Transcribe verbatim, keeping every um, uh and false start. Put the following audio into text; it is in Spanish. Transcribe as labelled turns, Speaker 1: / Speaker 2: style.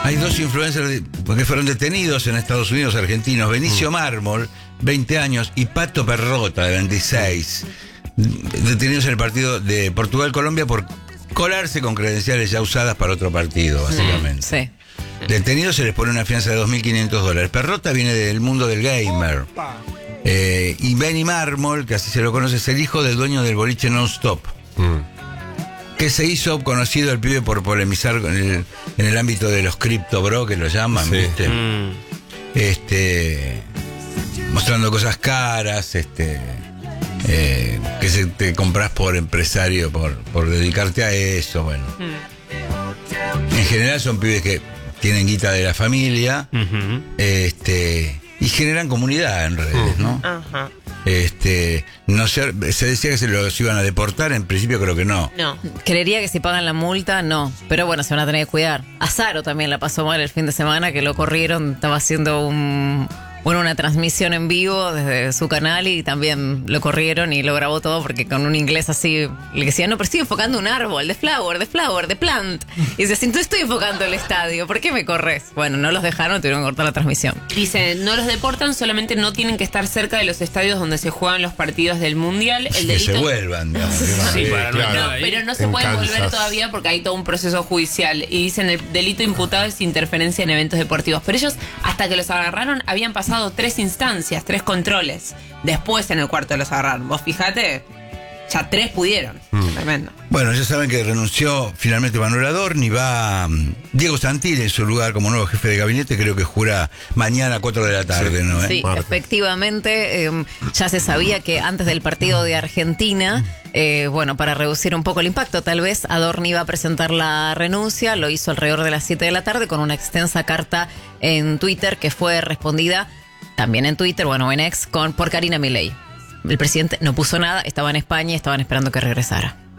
Speaker 1: Hay dos influencers de, que fueron detenidos en Estados Unidos, argentinos. Benicio mm. Mármol, veinte años, y Pato Perrota, de veintiséis. Detenidos en el partido de Portugal-Colombia por colarse con credenciales ya usadas para otro partido, básicamente.
Speaker 2: Sí.
Speaker 1: Detenidos se les pone una fianza de dos mil quinientos dólares. Perrota viene del mundo del gamer. Eh, y Benny Mármol, que así se lo conoce, es el hijo del dueño del boliche Non-Stop. Mm. Que se hizo conocido el pibe por polemizar en el, en el ámbito de los cripto bro, que lo llaman, sí. ¿viste? Mm. Este, mostrando cosas caras, este, eh, que se, te compras por empresario, por, por dedicarte a eso, bueno. Mm. En general son pibes que tienen guita de la familia, uh-huh. este, y generan comunidad en redes, ¿no? Ajá. Este, no sé, se decía que se los iban a deportar, en principio creo que no.
Speaker 2: No, creería que si pagan la multa, no. Pero bueno, se van a tener que cuidar. Azaro también la pasó mal el fin de semana, que lo corrieron, estaba haciendo un... Bueno, una transmisión en vivo desde su canal y también lo corrieron y lo grabó todo porque con un inglés así le decía, no, pero estoy enfocando un árbol, de flower, de flower, de plant. Y dice, si tú estoy enfocando el estadio, ¿por qué me corres? Bueno, no los dejaron, tuvieron que cortar la transmisión.
Speaker 3: Dice, no los deportan, solamente no tienen que estar cerca de los estadios donde se juegan los partidos del Mundial. El
Speaker 1: que
Speaker 3: delito...
Speaker 1: se vuelvan. No,
Speaker 3: sí,
Speaker 1: sí,
Speaker 3: claro, no, pero no se pueden Kansas. volver todavía porque hay todo un proceso judicial. Y dicen, el delito imputado es interferencia en eventos deportivos. Pero ellos, hasta que los agarraron, habían pasado tres instancias. Tres controles. Después en el cuarto los agarraron. Vos fijate, ya tres pudieron. Mm. Tremendo.
Speaker 1: Bueno, ya saben que renunció finalmente Manuel Adorni. Va um, Diego Santilli en su lugar como nuevo jefe de gabinete. Creo que jura mañana a cuatro de la tarde,
Speaker 2: sí.
Speaker 1: ¿no? ¿Eh?
Speaker 2: Sí, Marta. efectivamente. Eh, ya se sabía que antes del partido de Argentina, eh, bueno, para reducir un poco el impacto, tal vez Adorni iba a presentar la renuncia. Lo hizo alrededor de las siete de la tarde con una extensa carta en Twitter que fue respondida también en Twitter, bueno, en X, con, por Karina Milei. El presidente no puso nada, estaba en España y estaban esperando que regresara.